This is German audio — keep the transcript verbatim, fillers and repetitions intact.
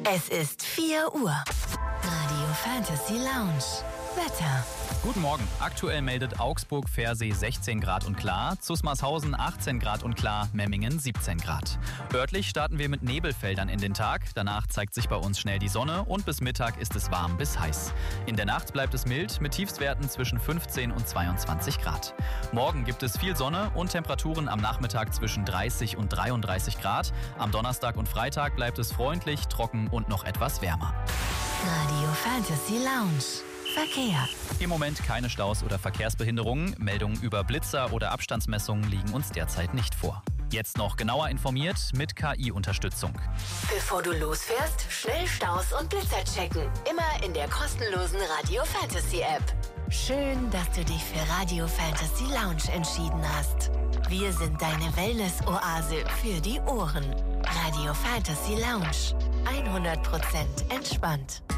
Es ist vier Uhr. Radio Fantasy Lounge. Wetter. Guten Morgen. Aktuell meldet Augsburg-Versee sechzehn Grad und klar, Zusmarshausen achtzehn Grad und klar, Memmingen siebzehn Grad. Örtlich starten wir mit Nebelfeldern in den Tag. Danach zeigt sich bei uns schnell die Sonne und bis Mittag ist es warm bis heiß. In der Nacht bleibt es mild mit Tiefstwerten zwischen fünfzehn und zweiundzwanzig Grad. Morgen gibt es viel Sonne und Temperaturen am Nachmittag zwischen dreißig und dreiunddreißig Grad. Am Donnerstag und Freitag bleibt es freundlich, trocken und noch etwas wärmer. Radio Fantasy Lounge. Verkehr. Im Moment keine Staus oder Verkehrsbehinderungen. Meldungen über Blitzer oder Abstandsmessungen liegen uns derzeit nicht vor. Jetzt noch genauer informiert mit K I-Unterstützung. Bevor du losfährst, schnell Staus und Blitzer checken. Immer in der kostenlosen Radio Fantasy App. Schön, dass du dich für Radio Fantasy Lounge entschieden hast. Wir sind deine Wellness-Oase für die Ohren. Radio Fantasy Lounge. hundert Prozent entspannt.